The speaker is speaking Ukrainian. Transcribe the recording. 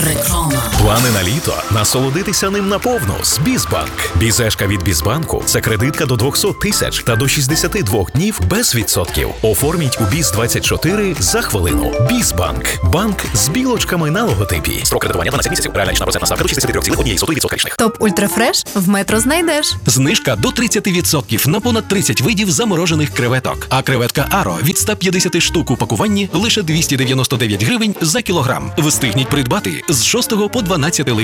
Реклама. Плани на літо? Насолодитися ним наповну з Бізбанк. Бізешка від Бізбанку – це кредитка до 200 тисяч та до 62 днів без відсотків. Оформіть у Біз-24 за хвилину. Бізбанк. Банк з білочками на логотипі. Строк кредитування 12 місяців. Реальна річна процентна ставка до 63,1% річних. Топ Ультрафреш в Метро знайдеш. Знижка до 30% на понад 30 видів заморожених креветок. А креветка Аро від 150 штук у пакуванні лише 299 гривень за кілограм. Встигніть придбати з 6 по 12 липня.